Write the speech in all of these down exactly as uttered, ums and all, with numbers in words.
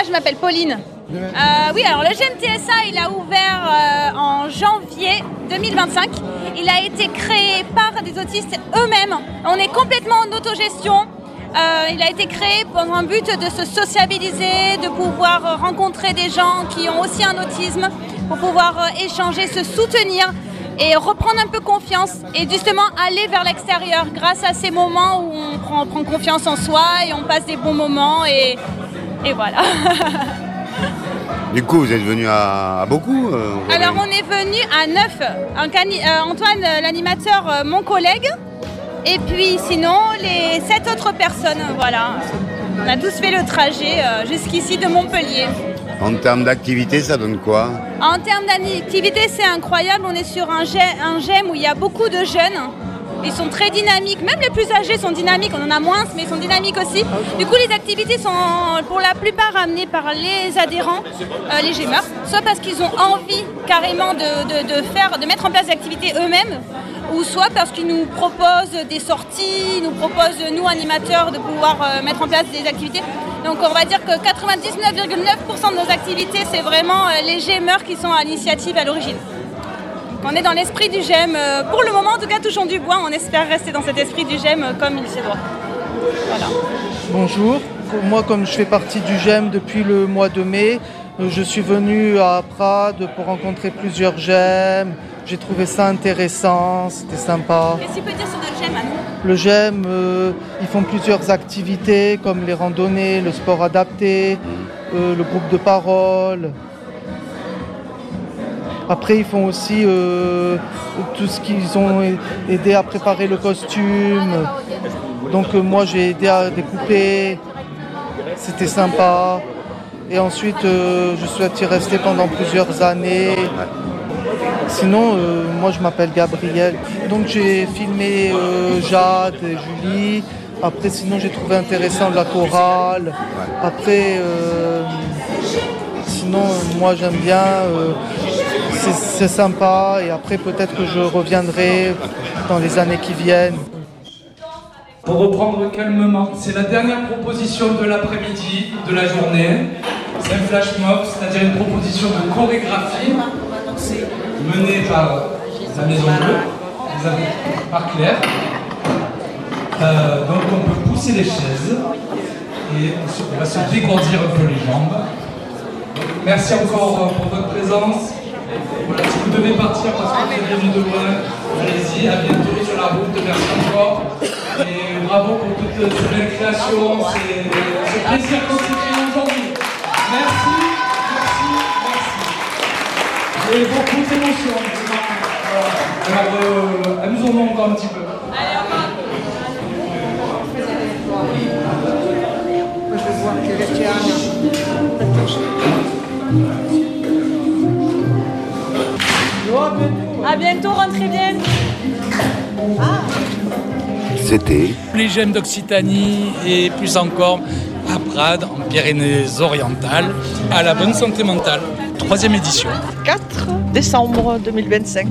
moi je m'appelle Pauline. Euh, oui, alors le G M T S A, il a ouvert euh, en janvier deux mille vingt-cinq. Il a été créé par des autistes eux-mêmes. On est complètement en autogestion. Euh, il a été créé pour un but de se sociabiliser, de pouvoir rencontrer des gens qui ont aussi un autisme, pour pouvoir euh, échanger, se soutenir et reprendre un peu confiance et justement aller vers l'extérieur grâce à ces moments où on prend, on prend confiance en soi et on passe des bons moments et, et voilà. Du coup, vous êtes venu à, à beaucoup euh, Alors, on est venu à neuf. Antoine, l'animateur, mon collègue. Et puis, sinon, les sept autres personnes. Voilà. On a tous fait le trajet jusqu'ici de Montpellier. En termes d'activité, ça donne quoi? En termes d'activité, c'est incroyable. On est sur un G E M où il y a beaucoup de jeunes. Ils sont très dynamiques, même les plus âgés sont dynamiques, on en a moins, mais ils sont dynamiques aussi. Du coup, les activités sont pour la plupart amenées par les adhérents, euh, les G E M E R, soit parce qu'ils ont envie carrément de, de, de, faire, de mettre en place des activités eux-mêmes, ou soit parce qu'ils nous proposent des sorties, ils nous proposent, nous animateurs, de pouvoir euh, mettre en place des activités. Donc on va dire que quatre-vingt-dix-neuf virgule neuf pour cent de nos activités, c'est vraiment euh, les G E M E R qui sont à l'initiative à l'origine. On est dans l'esprit du G E M. Pour le moment, en tout cas, touchons du bois. On espère rester dans cet esprit du G E M comme il se doit. Voilà. Bonjour. Moi, comme je fais partie du G E M depuis le mois de mai, je suis venu à Prades pour rencontrer plusieurs G E M. J'ai trouvé ça intéressant, c'était sympa. Qu'est-ce que tu peux dire sur notre G E M à nous ? Le G E M, euh, ils font plusieurs activités comme les randonnées, le sport adapté, euh, le groupe de parole. Après, ils font aussi euh, tout ce qu'ils ont aidé à préparer le costume. Donc euh, moi, j'ai aidé à découper. C'était sympa. Et ensuite, euh, je souhaite y rester pendant plusieurs années. Sinon, euh, moi, je m'appelle Gabriel. Donc j'ai filmé euh, Jade et Julie. Après, sinon, j'ai trouvé intéressant la chorale. Après, euh, sinon, moi, j'aime bien... Euh, C'est, c'est sympa et après peut-être que je reviendrai dans les années qui viennent. Pour reprendre calmement, c'est la dernière proposition de l'après-midi, de la journée. C'est un flash mob, c'est-à-dire une proposition de chorégraphie menée par la Maison Bleue, par Claire. Euh, donc on peut pousser les chaises et on, se, on va se dégourdir un peu les jambes. Donc, merci encore pour votre présence. Voilà, si vous devez partir parce que vous êtes venu de loin, allez-y, à bientôt sur la route, merci encore. Et bravo pour toute cette belle création, c'est ce plaisir qu'on s'est fait aujourd'hui. Merci, merci, merci. Et beaucoup d'émotions. Voilà. Alors, euh, amusons-nous encore un petit peu. Allez, au revoir. Je vais voir che restiamo. À bientôt, rentrez bien. Ah. C'était les G E M d'Occitanie et plus encore à Prades, en Pyrénées-Orientales, à la bonne santé mentale. Troisième édition. quatre décembre deux mille vingt-cinq.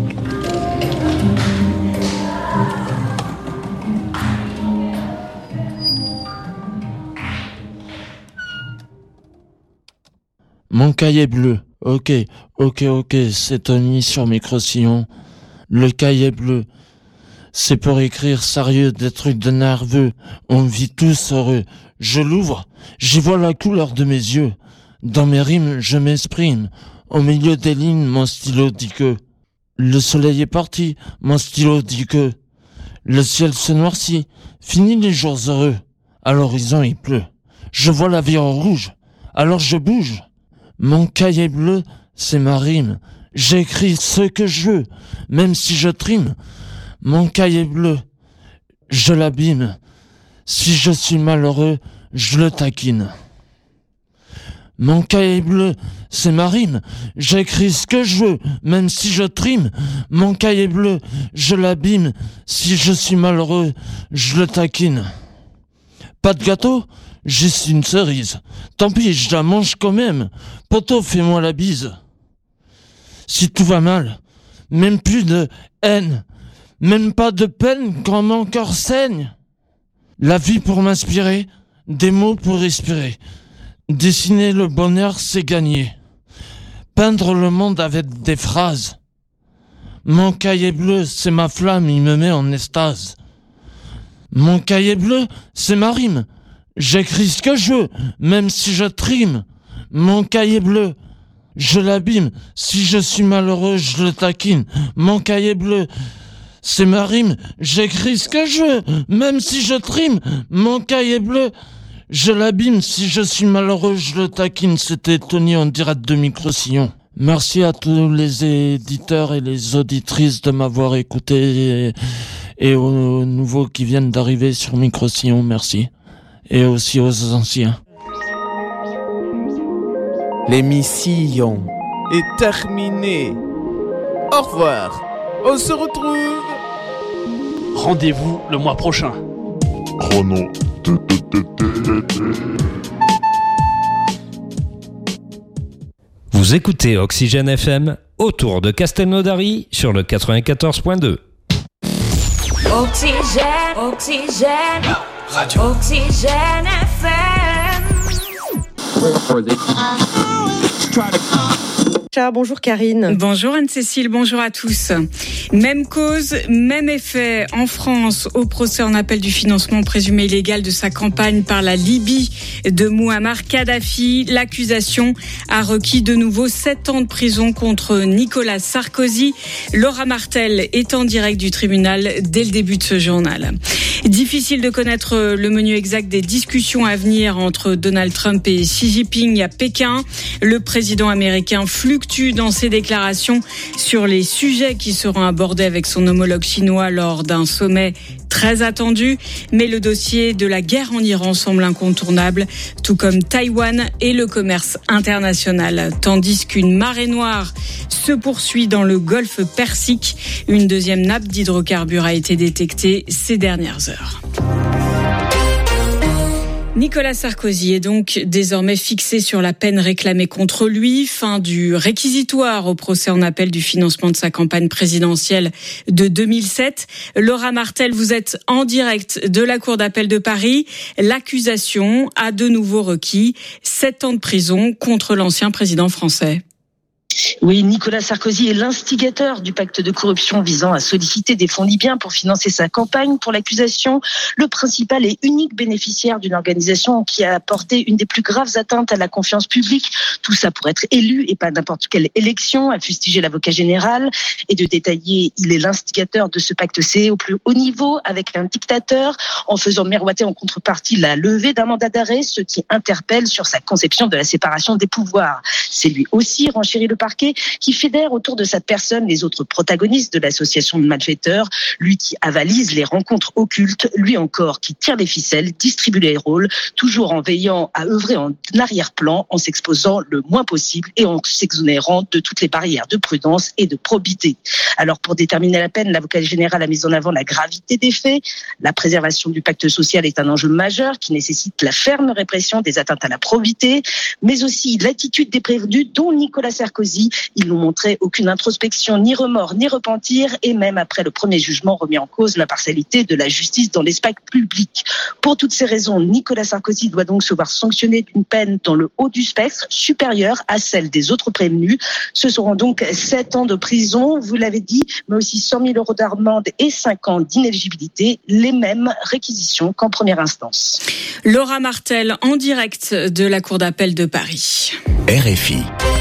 Mon cahier bleu. Ok, ok, ok, c'est Tony sur Micro-Sillon. Le cahier bleu, c'est pour écrire sérieux des trucs de nerveux. On vit tous heureux. Je l'ouvre, j'y vois la couleur de mes yeux. Dans mes rimes, je m'exprime. Au milieu des lignes, mon stylo dit que le soleil est parti, mon stylo dit que le ciel se noircit. Fini les jours heureux. À l'horizon, il pleut. Je vois la vie en rouge. Alors je bouge. Mon cahier bleu, c'est ma rime. J'écris ce que je veux, même si je trime. Mon cahier bleu, je l'abîme. Si je suis malheureux, je le taquine. Mon cahier bleu, c'est ma rime. J'écris ce que je veux, même si je trime. Mon cahier bleu, je l'abîme. Si je suis malheureux, je le taquine. Pas de gâteau ? Juste une cerise. Tant pis, je la mange quand même. Poto, fais-moi la bise. Si tout va mal, même plus de haine, même pas de peine quand mon cœur saigne. La vie pour m'inspirer, des mots pour respirer. Dessiner le bonheur, c'est gagner. Peindre le monde avec des phrases. Mon cahier bleu, c'est ma flamme, il me met en extase. Mon cahier bleu, c'est ma rime. J'écris ce que je veux, même si je trime. Mon cahier bleu, je l'abîme. Si je suis malheureux, je le taquine. Mon cahier bleu, c'est ma rime. J'écris ce que je veux, même si je trime. Mon cahier bleu, je l'abîme. Si je suis malheureux, je le taquine. C'était Tony en direct de Micro-Sillon. Merci à tous les éditeurs et les auditrices de m'avoir écouté et, et aux nouveaux qui viennent d'arriver sur Micro-Sillon. Merci. Et aussi aux anciens. L'émission est terminée. Au revoir. On se retrouve. Rendez-vous le mois prochain. Chrono. Vous écoutez Oxygène F M autour de Castelnaudary sur le quatre-vingt-quatorze point deux. Oxygène, Oxygène, Radio. Oxygène F M. Ciao, bonjour Karine. Bonjour Anne-Cécile, bonjour à tous. Même cause, même effet. En France, au procès en appel du financement présumé illégal de sa campagne par la Libye de Mouammar Kadhafi, l'accusation a requis de nouveau sept ans de prison contre Nicolas Sarkozy. Laura Martel est en direct du tribunal dès le début de ce journal. Difficile de connaître le menu exact des discussions à venir entre Donald Trump et Xi Jinping à Pékin. Le président américain fluctue dans ses déclarations sur les sujets qui seront abordés avec son homologue chinois lors d'un sommet très attendu. Mais le dossier de la guerre en Iran semble incontournable, tout comme Taïwan et le commerce international. Tandis qu'une marée noire se poursuit dans le golfe Persique. Une deuxième nappe d'hydrocarbures a été détectée ces dernières heures. Nicolas Sarkozy est donc désormais fixé sur la peine réclamée contre lui. Fin du réquisitoire au procès en appel du financement de sa campagne présidentielle de deux mille sept. Laura Martel, vous êtes en direct de la Cour d'appel de Paris. L'accusation a de nouveau requis sept ans de prison contre l'ancien président français. Oui, Nicolas Sarkozy est l'instigateur du pacte de corruption visant à solliciter des fonds libyens pour financer sa campagne. Pour l'accusation, le principal et unique bénéficiaire d'une organisation qui a porté une des plus graves atteintes à la confiance publique. Tout ça pour être élu et pas n'importe quelle élection, a fustigé l'avocat général. Et de détailler, il est l'instigateur de ce pacte C au plus haut niveau avec un dictateur, en faisant miroiter en contrepartie la levée d'un mandat d'arrêt, ce qui interpelle sur sa conception de la séparation des pouvoirs. C'est lui aussi, renchérit le parquet, qui fédère autour de sa personne les autres protagonistes de l'association de malfaiteurs, lui qui avalise les rencontres occultes, lui encore qui tire les ficelles, distribue les rôles, toujours en veillant à œuvrer en arrière-plan, en s'exposant le moins possible et en s'exonérant de toutes les barrières de prudence et de probité. Alors pour déterminer la peine, l'avocat général a mis en avant la gravité des faits. La préservation du pacte social est un enjeu majeur qui nécessite la ferme répression des atteintes à la probité, mais aussi l'attitude des prévenus, dont Nicolas Sarkozy. Ils n'ont montré aucune introspection, ni remords, ni repentir, et même après le premier jugement remis en cause l'impartialité de la justice dans l'espace public. Pour toutes ces raisons, Nicolas Sarkozy doit donc se voir sanctionné d'une peine dans le haut du spectre, supérieure à celle des autres prévenus. Ce seront donc sept ans de prison, vous l'avez dit, mais aussi cent mille euros d'amende et cinq ans d'inéligibilité, les mêmes réquisitions qu'en première instance. Laura Martel, en direct de la Cour d'appel de Paris. R F I.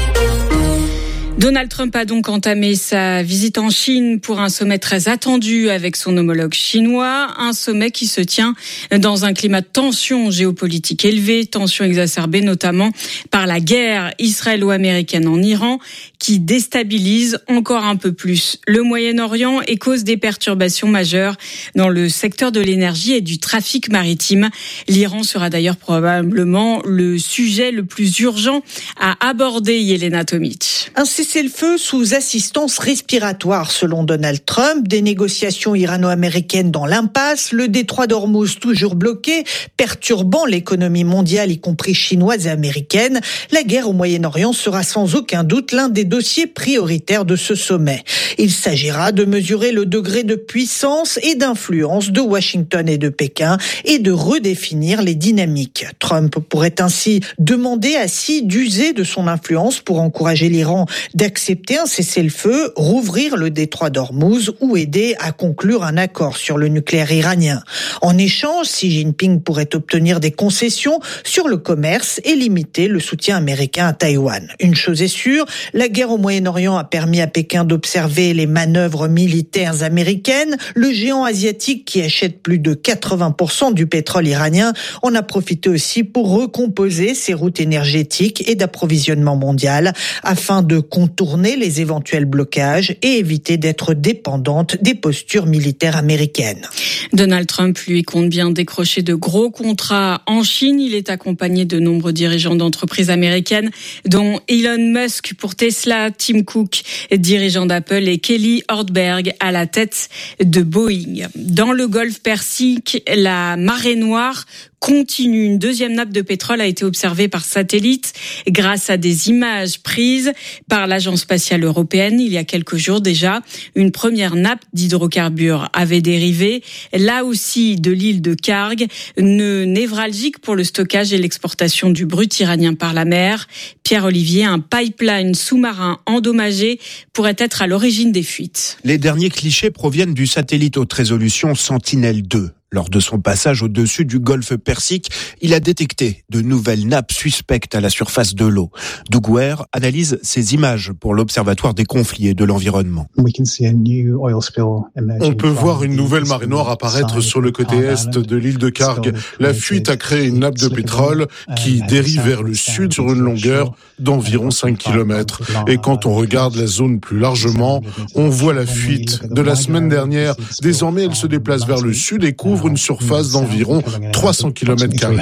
Donald Trump a donc entamé sa visite en Chine pour un sommet très attendu avec son homologue chinois, un sommet qui se tient dans un climat de tension géopolitique élevée, tension exacerbée notamment par la guerre israélo-américaine en Iran, qui déstabilise encore un peu plus le Moyen-Orient et cause des perturbations majeures dans le secteur de l'énergie et du trafic maritime. L'Iran sera d'ailleurs probablement le sujet le plus urgent à aborder, Yelena Tomic. Ainsi cessez-le-feu sous assistance respiratoire, selon Donald Trump. Des négociations irano-américaines dans l'impasse, le détroit d'Ormuz toujours bloqué, perturbant l'économie mondiale, y compris chinoise et américaine. La guerre au Moyen-Orient sera sans aucun doute l'un des dossiers prioritaires de ce sommet. Il s'agira de mesurer le degré de puissance et d'influence de Washington et de Pékin et de redéfinir les dynamiques. Trump pourrait ainsi demander à Xi d'user de son influence pour encourager l'Iran d'accepter un cessez-le-feu, rouvrir le détroit d'Ormuz ou aider à conclure un accord sur le nucléaire iranien. En échange, Xi Jinping pourrait obtenir des concessions sur le commerce et limiter le soutien américain à Taïwan. Une chose est sûre, la guerre au Moyen-Orient a permis à Pékin d'observer les manœuvres militaires américaines. Le géant asiatique qui achète plus de quatre-vingts pour cent du pétrole iranien en a profité aussi pour recomposer ses routes énergétiques et d'approvisionnement mondial afin de contourner les éventuels blocages et éviter d'être dépendante des postures militaires américaines. Donald Trump, lui, compte bien décrocher de gros contrats en Chine. Il est accompagné de nombreux dirigeants d'entreprises américaines, dont Elon Musk pour Tesla, Tim Cook, dirigeant d'Apple, et Kelly Ortberg à la tête de Boeing. Dans le Golfe Persique, la marée noire continue. Une deuxième nappe de pétrole a été observée par satellite grâce à des images prises par l'Agence spatiale européenne il y a quelques jours déjà. Une première nappe d'hydrocarbures avait dérivé, là aussi de l'île de Karg, nœud névralgique pour le stockage et l'exportation du brut iranien par la mer. Pierre-Olivier, un pipeline sous-marin endommagé pourrait être à l'origine des fuites. Les derniers clichés proviennent du satellite haute résolution Sentinel deux. Lors de son passage au-dessus du golfe Persique, il a détecté de nouvelles nappes suspectes à la surface de l'eau. Doug Ware analyse ces images pour l'Observatoire des conflits et de l'environnement. On peut voir une nouvelle marée noire apparaître sur le côté est de l'île de Karg. La fuite a créé une nappe de pétrole qui dérive vers le sud sur une longueur d'environ cinq kilomètres. Et quand on regarde la zone plus largement, on voit la fuite de la semaine dernière. Désormais, elle se déplace vers le sud et couvre une surface d'environ trois cents kilomètres carrés.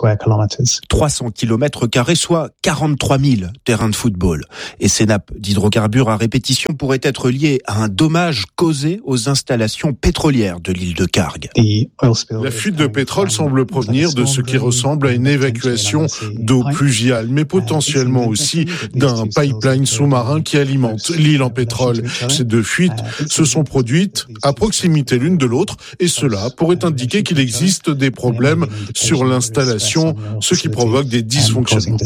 trois cents kilomètres carrés, soit quarante-trois mille terrains de football. Et ces nappes d'hydrocarbures à répétition pourraient être liées à un dommage causé aux installations pétrolières de l'île de Karg. La fuite de pétrole semble provenir de ce qui ressemble à une évacuation d'eau pluviale, mais potentiellement aussi d'un pipeline sous-marin qui alimente l'île en pétrole. Ces deux fuites se sont produites à proximité l'une de l'autre et cela pourrait indiquer qu'il existe des problèmes sur l'installation, ce qui provoque des dysfonctionnements.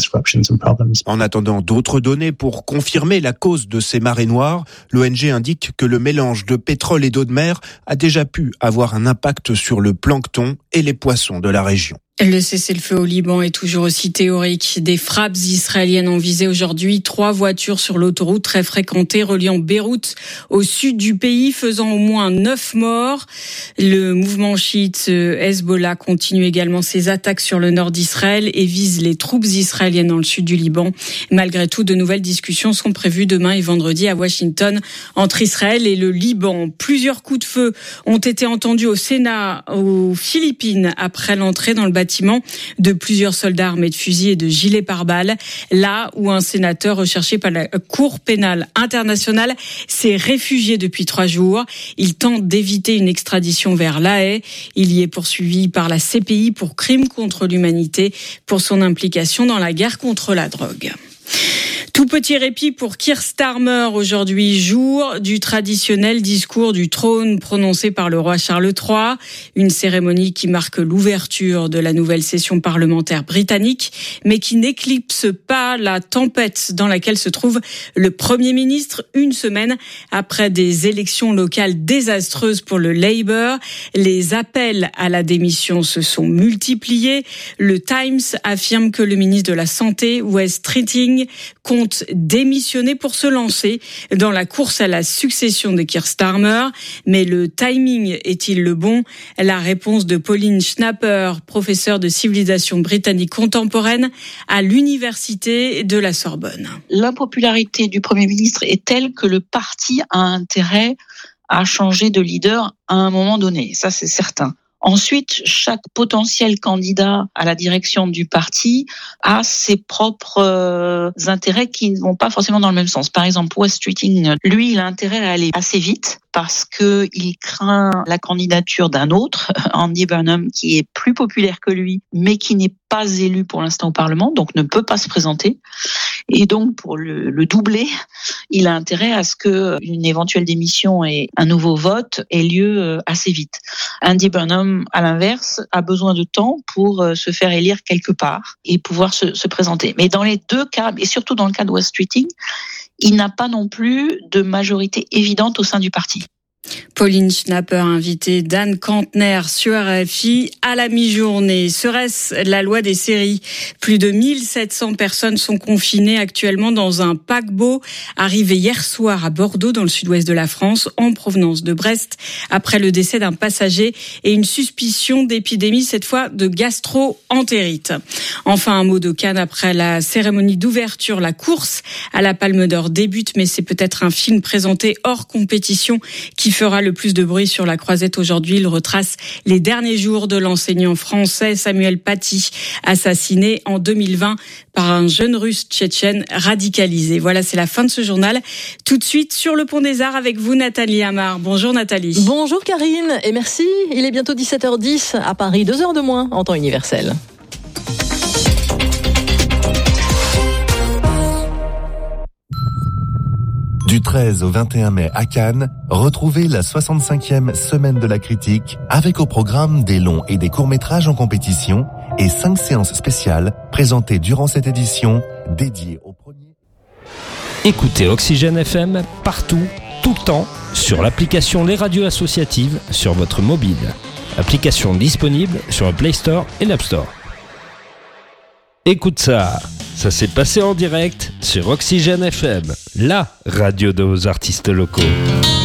En attendant d'autres données pour confirmer la cause de ces marées noires, l'O N G indique que le mélange de pétrole et d'eau de mer a déjà pu avoir un impact sur le plancton et les poissons de la région. Le cessez-le-feu au Liban est toujours aussi théorique. Des frappes israéliennes ont visé aujourd'hui trois voitures sur l'autoroute très fréquentée reliant Beyrouth au sud du pays, faisant au moins neuf morts. Le mouvement chiite Hezbollah continue également ses attaques sur le nord d'Israël et vise les troupes israéliennes dans le sud du Liban. Malgré tout, de nouvelles discussions sont prévues demain et vendredi à Washington entre Israël et le Liban. Plusieurs coups de feu ont été entendus au Sénat, aux Philippines, après l'entrée dans le bâtiment de plusieurs soldats armés de fusils et de gilets pare-balles, là où un sénateur recherché par la Cour pénale internationale s'est réfugié depuis trois jours. Il tente d'éviter une extradition vers La Haye. Il y est poursuivi par la C P I pour crimes contre l'humanité pour son implication dans la guerre contre la drogue. Tout petit répit pour Keir Starmer aujourd'hui, jour du traditionnel discours du trône prononcé par le roi Charles trois, une cérémonie qui marque l'ouverture de la nouvelle session parlementaire britannique, mais qui n'éclipse pas la tempête dans laquelle se trouve le Premier ministre une semaine après des élections locales désastreuses pour le Labour. Les appels à la démission se sont multipliés. Le Times affirme que le ministre de la Santé, Wes Streeting, compte démissionner pour se lancer dans la course à la succession de Keir Starmer. Mais le timing est-il le bon ? La réponse de Pauline Schnapper, professeure de civilisation britannique contemporaine à l'université de la Sorbonne. L'impopularité du Premier ministre est telle que le parti a intérêt à changer de leader à un moment donné. Ça, c'est certain. Ensuite, chaque potentiel candidat à la direction du parti a ses propres euh, intérêts qui ne vont pas forcément dans le même sens. Par exemple, Wes Streeting, lui, il a intérêt à aller assez vite parce que il craint la candidature d'un autre, Andy Burnham, qui est plus populaire que lui, mais qui n'est pas élu pour l'instant au Parlement, donc ne peut pas se présenter. Et donc, pour le, le doubler, il a intérêt à ce qu'une éventuelle démission et un nouveau vote ait lieu assez vite. Andy Burnham, à l'inverse, a besoin de temps pour se faire élire quelque part et pouvoir se, se présenter. Mais dans les deux cas, et surtout dans le cas de Wes Streeting, il n'a pas non plus de majorité évidente au sein du parti. Pauline Schnapper, invitée d'Anne Kantner sur R F I à la mi-journée. Serait-ce la loi des séries ? Plus de mille sept cents personnes sont confinées actuellement dans un paquebot arrivé hier soir à Bordeaux, dans le sud-ouest de la France, en provenance de Brest, après le décès d'un passager et une suspicion d'épidémie, cette fois de gastro-entérite. Enfin, un mot de Cannes après la cérémonie d'ouverture. La course à la Palme d'Or débute, mais c'est peut-être un film présenté hors compétition qui fera le plus de bruit sur la croisette aujourd'hui. Il retrace les derniers jours de l'enseignant français Samuel Paty, assassiné en deux mille vingt par un jeune russe tchétchène radicalisé. Voilà, c'est la fin de ce journal. Tout de suite sur le Pont des Arts avec vous, Nathalie Amar. Bonjour Nathalie. Bonjour Karine et merci. Il est bientôt dix-sept heures dix à Paris, deux heures de moins en temps universel. Du treize au vingt et un mai à Cannes, retrouvez la soixante-cinquième Semaine de la critique avec au programme des longs et des courts-métrages en compétition et cinq séances spéciales présentées durant cette édition dédiée au premier. Écoutez Oxygène F M partout, tout le temps, sur l'application Les Radios Associatives sur votre mobile. Application disponible sur le Play Store et l'App Store. Écoute ça, ça s'est passé en direct sur Oxygène F M, la radio de vos artistes locaux.